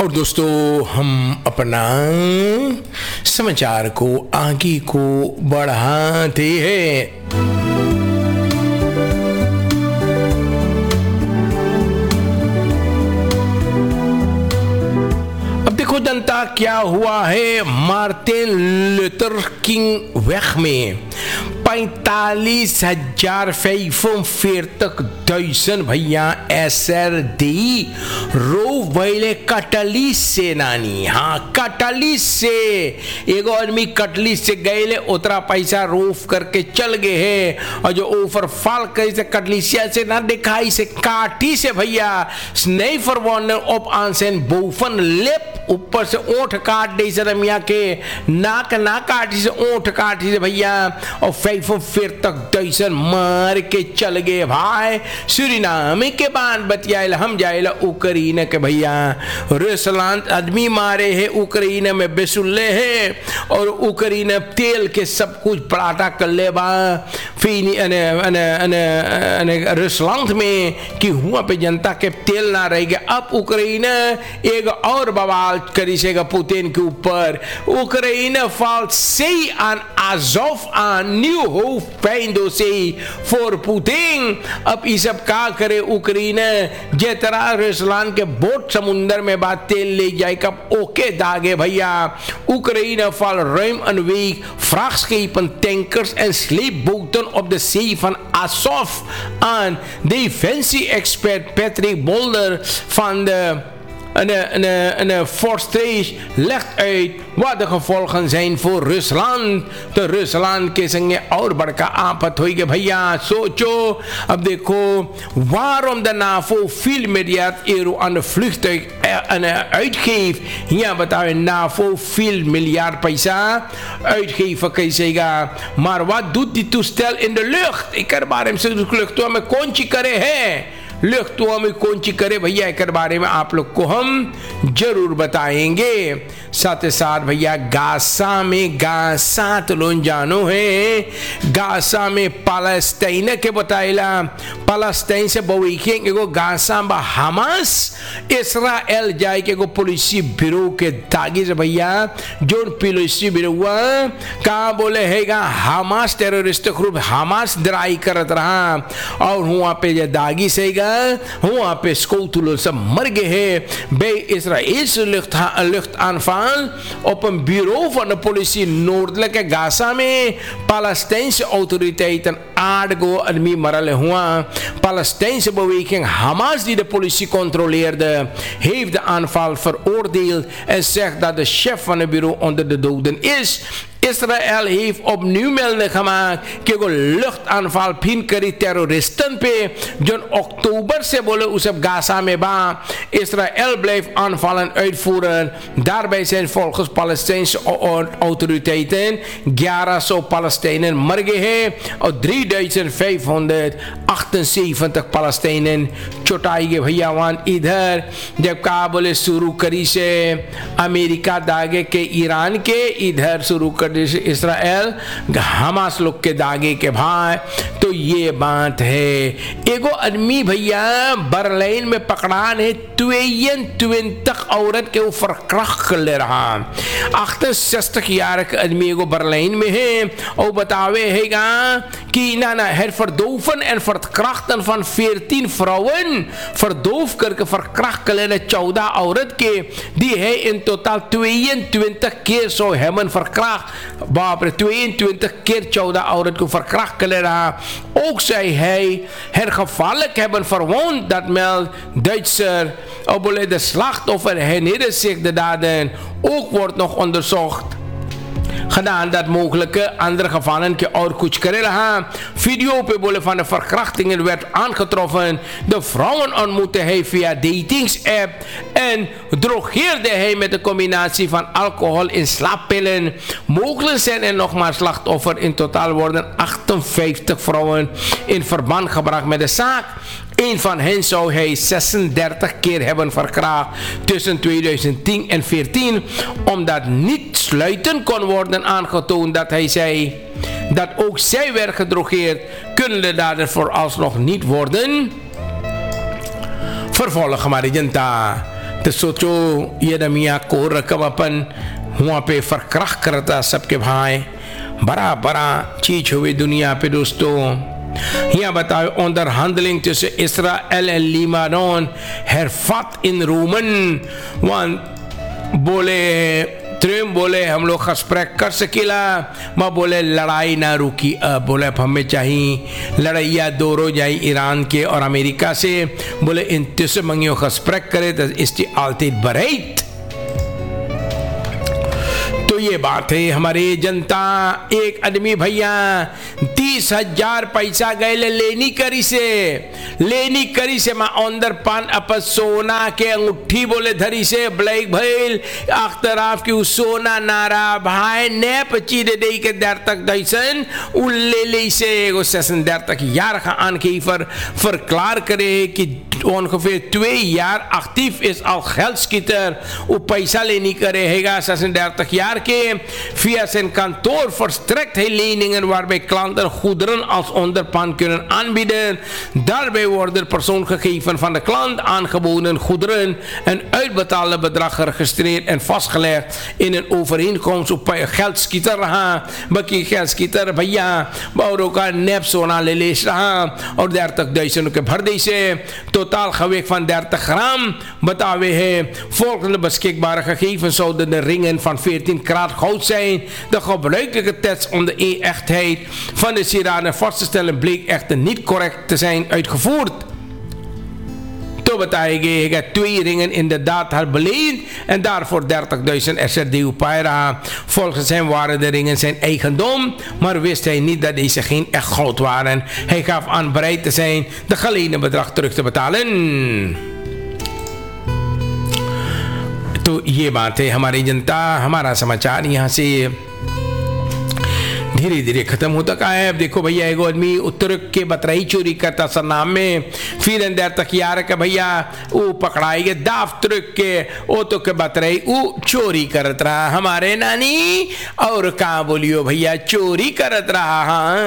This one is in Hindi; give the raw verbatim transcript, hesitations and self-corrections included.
और दोस्तों हम अपना समाचार को आगे को बढ़ाते हैं। अब देखो जनता क्या हुआ है मार्टिन लूथर किंग weg में पैंतालीस हजार vijfenveertig duizend भैया एस आर डी रो वैले कटली से नानी। हाँ कटली से एगो आदमी कटली से गए उतरा पैसा रोफ करके चल गए है और जो ओवर फॉल करी से कटलिसिया से ना दिखाई से काटी से भैया नहीं फरवाने ऑफ आंसन बोफन लेप ऊपर से ओठ काट दे से रमिया के नाक ना काटी से ओठ काटी से भैया और फैफो फिर तक दैसन मार के चल गए भाई। सूरीनाम के बाद बतियाल हम जाइला उक्रेन के भैया रूसलांत आदमी मारे है उक्रेन में बेसुल्ले है और उक्रेन तेल के सब कुछ पराठा कर ले बा फिर अने अने अने अने रूसलांत में कि हुआ पे जनता के तेल ना रह गया। अब उक्रेन एक और बवाल करी सेगा पुतिन के ऊपर। उक्रेन फाल से an Azov an new hope पैंदो से फॉर पुतिन। अब ये सब का करे उक्रेन जे तरह रूसलान के बोट समुंदर में बात तेल ले जाए कब ओके दागे भैया। उक्रेन फाल RAM en week vrachtschepen tankers en sleepboten op de zee van Azov aan. Defensie expert Patrick Bolder van de En een, een, een Forstrees legt uit wat de gevolgen zijn voor Rusland. तो रूसलान के संगे और बड़का आफत होगी भैया। सोचो अब देखो waarom de NAVO veel miljard euro aan de vliegtuig uitgeeft. Ja बताओ NAVO veel miljard पैसा uitgeven कैसेगा maar wat doet die toestel in de lucht? Ik कर बारे में से luchttoa में कौन ची करे है लुख्तुआ में कौन ची करे भैया एक बारे में आप लोग को हम जरूर बताएंगे। साथ साथ भैया गासा में गासा तो लोग जानो है गासा में पालस्तीन के बताइला पालस्तीन से बवीखेंगे एगो गासा बा हमास इसराइल जाए के एगो पुलिसी ब्यूरो के दागी से भैया जो पुलिसी ब्यूरो हुआ कहा बोले हैगा Hamas terrorist group Hamas dry करत रहा और वहाँ पे ये दागी सेगा वहाँ पे स्कूल सब मर गए हैं bij Israëlse luchtaanval op een bureau van de politie noordelijke Gaza में Palestijnse autoriteiten aardig admi marale हुआ। Palestijnse beweging Hamas die de politie controleerde heeft de aanval veroordeeld en zegt dat de chef van het bureau onder de doden is। Israël heeft opnieuw melding gemaakt कि वो luchtaanval पिन करी terroristen पे जो अक्टूबर से बोले उस गाजा में बा Israël blijft aanvallen uitvoeren। Daarbij zijn volgens Palestijnse autoriteiten elf Palestijnen मर गए हैं और three thousand five hundred seventy-eight Palestijnen चुटाई गए भैया। वहां इधर जब कहा बोले शुरू करी से अमेरिका दागे के ईरान के इधर शुरू कर इसराइल हमास लोग के दागे के भाई। तो ये बात है एगो आदमी भैया बर्लिन में पकड़ान है tweeëntwintig औरत के ऊपर क्रख कर ले रहा अड़सठ यार के आदमी एगो बर्लिन में है और बतावे हैगा कि ना ना है verdoven en verkrachten van veertien vrouwen verdoof करके verkracht कर लेने चौदह औरत के die है in totaal tweeëntwintig keer zo hebben verkracht। बाप रे tweeëntwintig keer चौदह औरत को verkracht कर ले रहा। ook zei hij hergevallig hebben verwond dat meldt Duitser obole de slachtoffer herinneren zich de daden ook wordt nog onderzocht gedaan dat mogelijke andere gevallen के और कुछ करे रहा। वीडियो पे बोले van de verkrachtingen werd aangetroffen। De vrouwen ontmoette hij via datings app en drogeerde hij met een combinatie van alcohol en slaappillen। Mogelijk zijn er nog maar slachtoffer. In totaal worden achtenvijftig vrouwen in verband gebracht met de zaak। Een van hen zou hij zesendertig keer hebben verkracht tussen tweeduizend tien en veertien, omdat niet sluitend kon worden aangetoond dat hij zei dat ook zij werd gedrogeerd, kunnen de dader vooralsnog niet worden vervolgd. Maar तो सोचो ये रमिया को रकम अपन वहाँ पे फरक्रख करता सबके भाई बड़ा बड़ा चीज हुई दुनिया पे दोस्तों। यहाँ बताओ onder handeling tussen Israël en Libanon hervat in Romen, want बोले ट्रम्प बोले हम लोग gesprek कर सकेला, मैं बोले लड़ाई ना रुकी। अब बोले हमें चाहिए लड़ाइया दोरो जाए ईरान के और अमेरिका से, बोले इन tussen मंगियों gesprek करे तो इसकी altijd bereid। तो ये बात है हमारे जनता। एक आदमी भैया तीस हजार पैसा गए लेनी करी से लेनी करी से माँ अंदर पान अप सोना के अंगूठी बोले धरी से ब्लैक भैल अख्तराफ की उस सोना नारा भाई ने पची दे दे के देर तक दैसन उल्ले ले से एगो सेशन देर तक यार खान के फर फर क्लार करे कि ongeveer twee jaar actief is al geldschieter op पैसा लेनी करे हैगा zesendertig jaar के via zijn kantoor verstrekt hij leningen waarbij klanten goederen als onderpand kunnen aanbieden. Daarbij wordt de persoonsgegevens van de klant, aangeboden goederen en uitbetaalde bedrag geregistreerd en vastgelegd in een overeenkomst op geldschieter रहा बाकी geldschieter भैया बाउरों का नेप सोना ले ले रहा और dertig duizend के भर दे से totaal gewicht van dertig gram बतावे है। Volgende beschikbare gegevens zouden de ringen van veertien karaat goud zijn. De gebruikelijke test om de e-echtheid van de sieraden vast te stellen bleek echter niet correct te zijn uitgevoerd. Toen बताएंगे कि twee ringen inderdaad had beleend en daarvoor dertig duizend S R D Upaira. Volgens hem waren de ringen zijn eigendom, maar wist hij niet dat deze geen echt goud waren. Hij gaf aan bereid te zijn de geleende bedrag terug te betalen. तो ये बात है हमारी जनता। हमारा समाचार यहाँ से धीरे धीरे खत्म होता का है। अब देखो भैया एगो आदमी उत्तर के बतराई चोरी करता सर नाम में, फिर अंदर तक यार के भैया वो पकड़ाई गए दाफ तुरक के ओ तो के बतराई वो चोरी करत रहा हमारे नानी और कहाँ बोलियो भैया चोरी करत रहा। हाँ